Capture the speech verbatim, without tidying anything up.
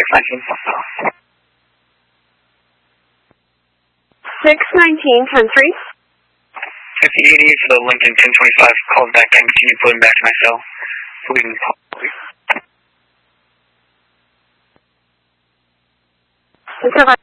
six nineteen. six nineteen, ten three. fifty eighty for the Lincoln ten twenty-five, calls back and continue pulling back to my cell. So we can call, please. It's